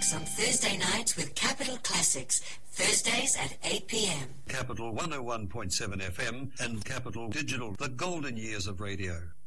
Relax on Thursday nights with Capital Classics, Thursdays at 8 p.m. Capital 101.7 FM and Capital Digital, the golden years of radio.